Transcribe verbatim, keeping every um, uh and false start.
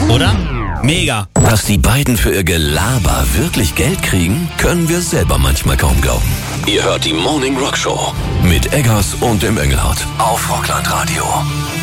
Oder? Mega. Dass die beiden für ihr Gelaber wirklich Geld kriegen, können wir selber manchmal kaum glauben. Ihr hört die Morning Rock Show mit Eggers und dem Engelhardt auf Rockland Radio.